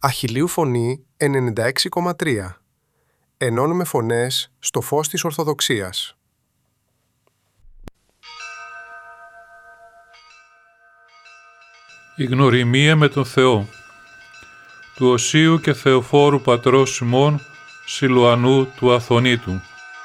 Αχιλλείου Φωνή 96,3. Ενώνουμε φωνές στο φως της Ορθοδοξίας. Η γνωριμία με τον Θεό. Του Οσίου και Θεοφόρου πατρός ημών, Σιλουανού του Αθωνίτου.